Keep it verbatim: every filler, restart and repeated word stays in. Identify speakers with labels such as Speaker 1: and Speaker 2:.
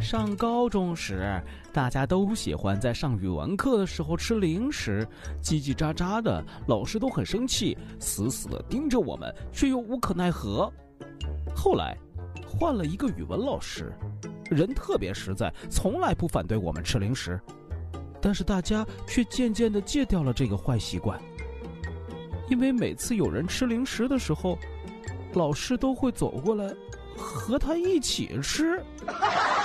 Speaker 1: 上高中时，大家都喜欢在上语文课的时候吃零食，叽叽喳喳的，老师都很生气，死死地盯着我们，却又无可奈何。后来换了一个语文老师，人特别实在，从来不反对我们吃零食，但是大家却渐渐地戒掉了这个坏习惯。因为每次有人吃零食的时候，老师都会走过来和他一起吃。